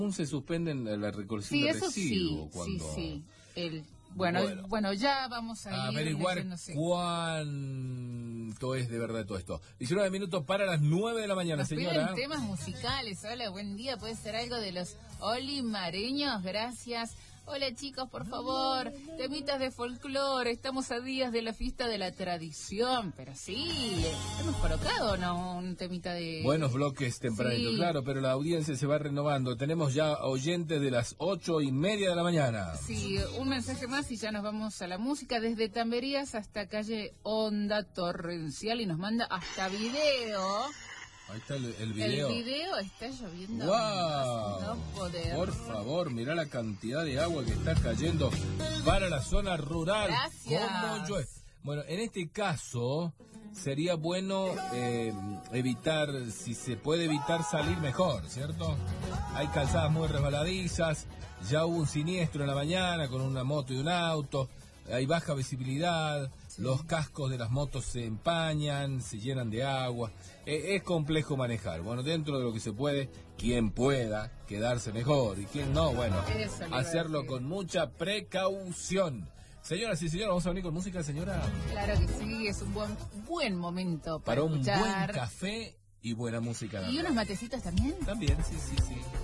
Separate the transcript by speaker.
Speaker 1: Se suspenden la recolección de residuos cuando...
Speaker 2: Sí. Bueno, ya vamos a
Speaker 1: averiguar cuánto es de verdad todo esto. 19 minutos para las 9 de la mañana, señora.
Speaker 2: Temas musicales. Hola, buen día. ¿Puede ser algo de los olimareños? Gracias. Hola chicos, por favor, temitas de folclore, estamos a días de la fiesta de la tradición, pero sí, hemos colocado, ¿no? Un temita de...
Speaker 1: Buenos bloques tempranito,
Speaker 2: sí.
Speaker 1: Claro, pero la audiencia se va renovando, tenemos ya oyentes de las 8:30 de la mañana.
Speaker 2: Sí, un mensaje más y ya nos vamos a la música, desde Tamberías hasta calle Onda Torrencial y nos manda hasta video.
Speaker 1: Ahí está el video.
Speaker 2: El video está lloviendo.
Speaker 1: ¡Wow!
Speaker 2: No poder.
Speaker 1: Por favor, mirá la cantidad de agua que está cayendo para la zona rural.
Speaker 2: Gracias.
Speaker 1: ¿Cómo llueve? Bueno, en este caso sería bueno evitar, si se puede evitar salir mejor, ¿cierto? Hay calzadas muy resbaladizas, ya hubo un siniestro en la mañana con una moto y un auto, hay baja visibilidad. Los cascos de las motos se empañan, se llenan de agua. Es complejo manejar. Bueno, dentro de lo que se puede, quien pueda quedarse mejor y quien no, bueno, hacerlo con mucha precaución. Señoras y señores, ¿vamos a venir con música, señora?
Speaker 2: Claro que sí, es un buen momento para
Speaker 1: un
Speaker 2: escuchar.
Speaker 1: buen café y buena música.
Speaker 2: ¿Y unos matecitos también?
Speaker 1: También, sí.